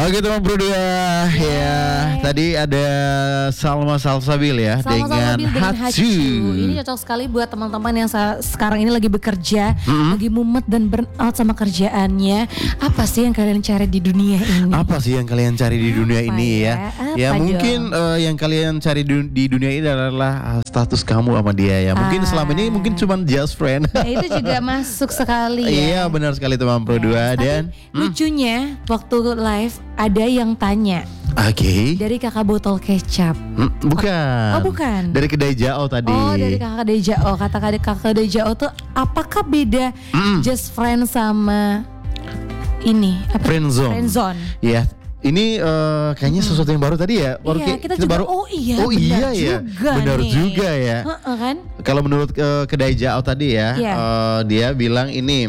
Oke teman berdua ya. Tadi ada Salma Salsabil ya dengan Hatsu. Ini cocok sekali buat teman-teman yang sekarang ini lagi bekerja, lagi mumet dan burn out sama kerjaannya. Apa sih yang kalian cari di dunia ini? Apa sih yang kalian cari di dunia ini ya? Ya mungkin yang kalian cari di dunia ini adalah status kamu sama dia ya. Mungkin selama ini mungkin cuma just friend. Ya, itu juga masuk sekali ya. Iya benar sekali teman berdua. Dan lucunya waktu live ada yang tanya. Oke. Dari kakak botol kecap. Bukan. Oh bukan. Dari kedai Jao tadi. Oh dari kakak kedai Jao. Kata kakak kedai Jao tuh apakah beda just friend sama ini? Apa? Friendzone. Friendzone. Ya. Ini kayaknya sesuatu yang baru tadi ya. Iya, kita juga baru. Oh iya ya. Benar juga ya. Kan? Kalau menurut kedai Jao tadi ya, dia bilang ini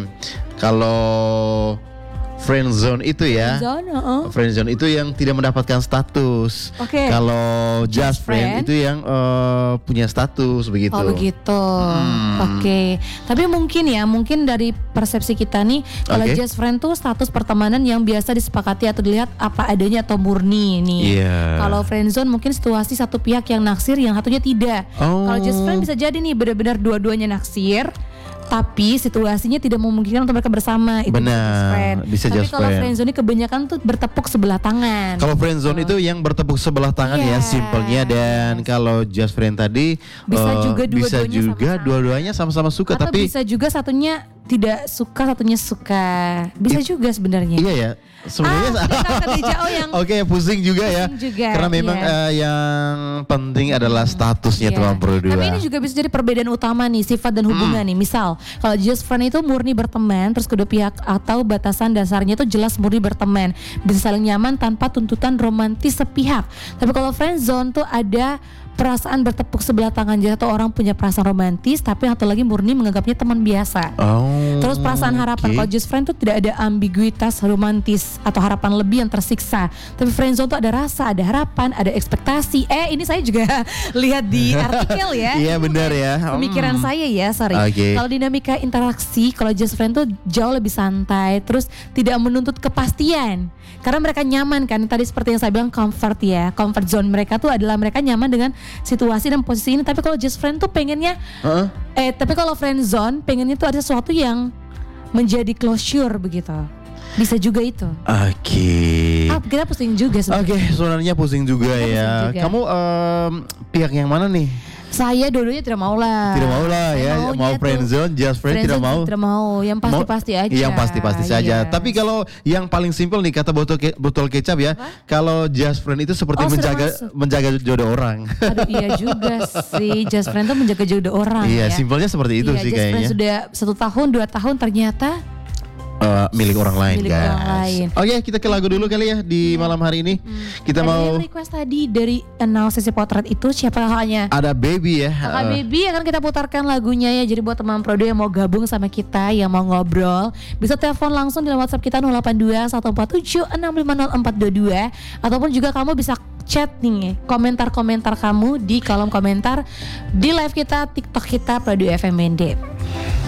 kalau friendzone itu ya, friendzone itu yang tidak mendapatkan status. Kalau just friend itu yang punya status begitu. Oh begitu. Oke. Tapi mungkin dari persepsi kita nih, kalau just friend tuh status pertemanan yang biasa disepakati atau dilihat apa adanya atau murni nih. Kalau friendzone mungkin situasi satu pihak yang naksir, yang satunya tidak. Kalau just friend bisa jadi nih benar-benar dua-duanya naksir, tapi situasinya tidak memungkinkan untuk mereka bersama. Itu benar, bisa just friend. Tapi kalau friendzone ini kebanyakan tuh bertepuk sebelah tangan. Kalau friendzone itu yang bertepuk sebelah tangan ya simpelnya. Dan kalau just friend tadi bisa juga dua-duanya sama-sama suka. Atau tapi bisa juga satunya tidak suka, satunya suka. Bisa juga sebenarnya. Iya ya. Sebenarnya Oke, pusing juga ya. Karena memang yang penting adalah statusnya teman berdua. Tapi ini juga bisa jadi perbedaan utama nih, sifat dan hubungan nih. Misal, kalau just friend itu murni berteman, terus kedua pihak atau batasan dasarnya itu jelas murni berteman, bisa saling nyaman tanpa tuntutan romantis sepihak. Tapi kalau friendzone tuh ada perasaan bertepuk sebelah tangan, jadi satu orang punya perasaan romantis tapi satu lagi murni menganggapnya teman biasa. Terus perasaan harapan, kalau just friend tuh tidak ada ambiguitas romantis atau harapan lebih yang tersiksa. Tapi friendzone tuh ada rasa, ada harapan, ada ekspektasi. Ini saya juga lihat di artikel ya. Iya benar ya. Pemikiran saya ya, Kalau dinamika interaksi, kalau just friend tuh jauh lebih santai, terus tidak menuntut kepastian. Karena mereka nyaman kan, tadi seperti yang saya bilang comfort ya. Comfort zone mereka tuh adalah mereka nyaman dengan situasi dan posisi ini. Tapi kalau just friend tuh pengennya tapi kalau friend zone pengennya tuh ada sesuatu yang menjadi closure begitu. Bisa juga itu. Kita pusing juga sebenarnya. Sebenarnya pusing juga ya. Kamu pihak yang mana nih? Saya dua-duanya tidak mau lah. Tidak mau lah ya. Mau friendzone, just friend tidak mau. Tidak mau. Yang pasti-pasti aja. Yang pasti-pasti saja. Tapi kalau yang paling simpel nih kata botol kecap ya. Kalau just friend itu seperti menjaga jodoh orang. Aduh iya juga sih. Just friend itu menjaga jodoh orang. Iya, simpelnya seperti itu sih kayaknya. Just friend sudah 1 tahun, 2 tahun ternyata milik orang lain, guys. Oke, kita ke lagu dulu kali ya di malam hari ini. Kita mau request tadi dari sesi potret itu siapa kakaknya? Ada Baby ya. Kakak Baby akan kita putarkan lagunya ya. Jadi buat teman Prodo yang mau gabung sama kita, yang mau ngobrol, bisa telepon langsung di WhatsApp kita 082-147-650-422. Ataupun juga kamu bisa chat nih komentar-komentar kamu di kolom komentar di live kita TikTok kita Prodo FM Mende.